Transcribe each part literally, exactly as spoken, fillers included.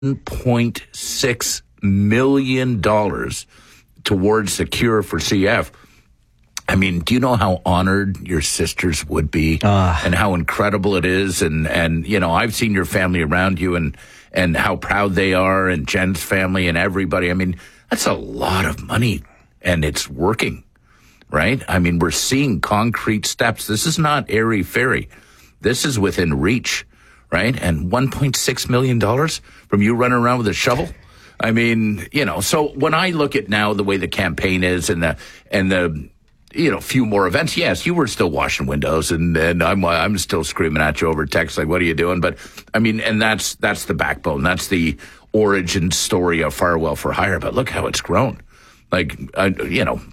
point six million dollars towards the cure for C F. I mean, do you know how honored your sisters would be uh. and how incredible it is? And, and, you know, I've seen your family around you and, and how proud they are, and Jen's family and everybody. I mean, that's a lot of money, and it's working, right? I mean, we're seeing concrete steps. This is not airy-fairy. This is within reach, right? And one point six million dollars from you running around with a shovel? I mean, you know, so when I look at now the way the campaign is and the, and the, you know, few more events. Yes, you were still washing windows, and, and I'm I'm still screaming at you over text like, "What are you doing?" But I mean, and that's that's the backbone. That's the origin story of Farwell for Hire. But look how it's grown. Like, I, you know,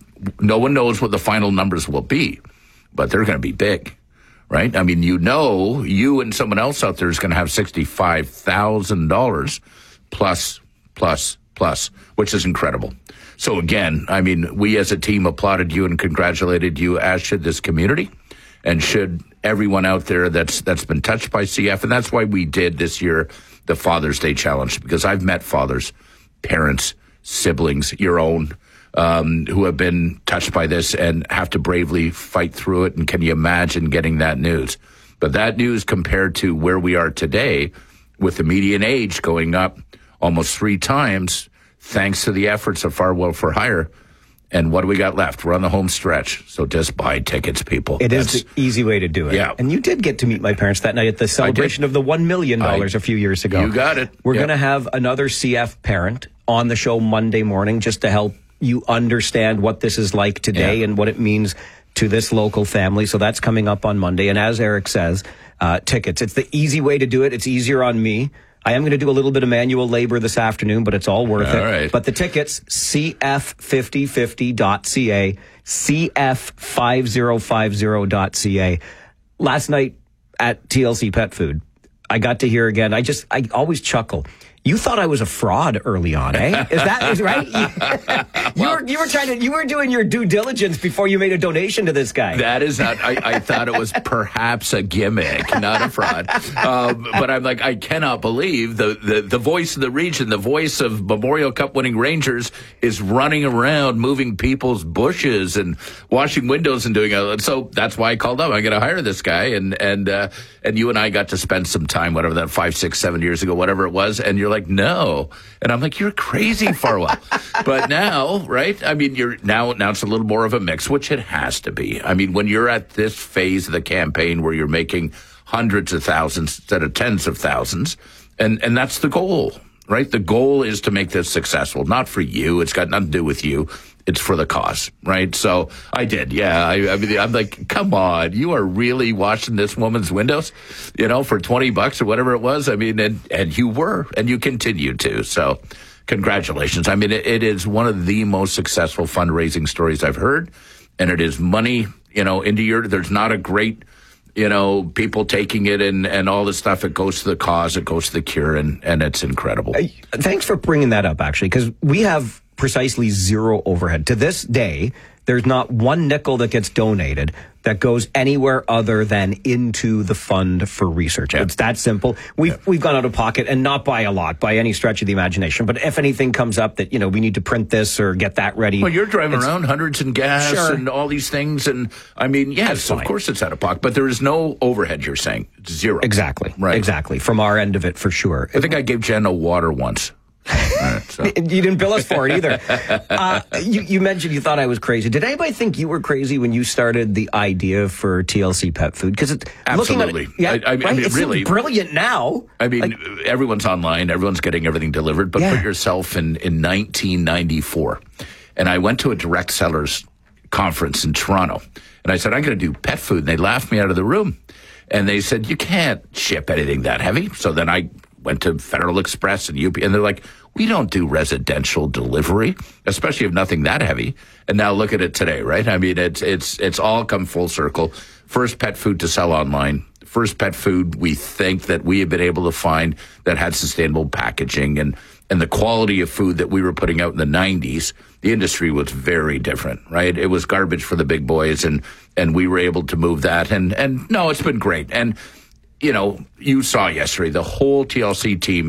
no one knows what the final numbers will be, but they're going to be big, right? I mean, you know, you and someone else out there is going to have sixty-five thousand dollars plus plus plus, which is incredible. So again, I mean, we as a team applauded you and congratulated you, as should this community, and should everyone out there that's that's been touched by C F. And that's why we did this year the Father's Day Challenge, because I've met fathers, parents, siblings, your own, um, who have been touched by this and have to bravely fight through it. And can you imagine getting that news? But that news compared to where we are today, with the median age going up almost three times, thanks to the efforts of Farwell for Hire. And what do we got left? We're on the home stretch. So just buy tickets, people. It That's, is the easy way to do it. Yeah. And you did get to meet my parents that night at the celebration of the one million dollars I, a few years ago. You got it. We're yep. going to have another C F parent on the show Monday morning just to help you understand what this is like today yeah. and what it means to this local family. So that's coming up on Monday. And as Eric says, uh, tickets. It's the easy way to do it. It's easier on me. I am going to do a little bit of manual labor this afternoon, but it's all worth all it. Right. But the tickets, C F fifty fifty dot C A, C F fifty fifty dot C A. Last night at T L C Pet Food, I got to hear again. I just, I always chuckle. You thought I was a fraud early on, eh? Is that is right? You, you were you were trying to you were doing your due diligence before you made a donation to this guy. That is not. I, I thought it was perhaps a gimmick, not a fraud. Um, but I'm like, I cannot believe the, the the voice of the region, the voice of Memorial Cup winning Rangers, is running around moving people's bushes and washing windows and doing it. So that's why I called up. I'm going to hire this guy, and and uh, and you and I got to spend some time, whatever that five, six, seven years ago, whatever it was, and you're like. Like, no. And I'm like, you're crazy, Farwell. But now, right? I mean, you're now, now it's a little more of a mix, which it has to be. I mean, when you're at this phase of the campaign where you're making hundreds of thousands instead of tens of thousands, and, and that's the goal, right? The goal is to make this successful, not for you. It's got nothing to do with you. It's for the cause, right? So I did, yeah. I, I mean, I'm like, come on, you are really washing this woman's windows, you know, for twenty bucks or whatever it was. I mean, and, and you were, and you continue to. So congratulations. I mean, it, it is one of the most successful fundraising stories I've heard. And it is money, you know, into your, there's not a great, you know, people taking it and, and all this stuff. It goes to the cause, it goes to the cure, and, and it's incredible. Uh, thanks for bringing that up, actually, because we have precisely zero overhead. To this day, there's not one nickel that gets donated that goes anywhere other than into the fund for research. Yeah. It's that simple. We've yeah. we've gone out of pocket, and not by a lot, by any stretch of the imagination. But if anything comes up that, you know, we need to print this or get that ready. Well, you're driving around hundreds in gas sure. and all these things. And I mean, yes, of course it's out of pocket, but there is no overhead, you're saying. It's zero. Exactly. Right. Exactly. From our end of it, for sure. I think I gave Jen a water once. Right, so. You didn't bill us for it either. Uh, you, you mentioned you thought I was crazy. Did anybody think you were crazy when you started the idea for T L C Pet Food? Because it's absolutely. Looking at it, yeah, I, I, right? I mean, it's really brilliant now. I mean, like, everyone's online, everyone's getting everything delivered. But yeah. put yourself in in nineteen ninety-four, and I went to a direct sellers conference in Toronto, and I said, I'm going to do pet food, and they laughed me out of the room, and they said, you can't ship anything that heavy. So then I went to Federal Express and U P, and they're like, we don't do residential delivery, especially if nothing that heavy. And now look at it today, right? I mean, it's it's it's all come full circle. First pet food to sell online. First pet food we think that we have been able to find that had sustainable packaging, and and the quality of food that we were putting out in the nineties, the industry was very different, right? It was garbage for the big boys, and and we were able to move that. And and no, it's been great. And you know, you saw yesterday, the whole T L C team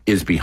is behind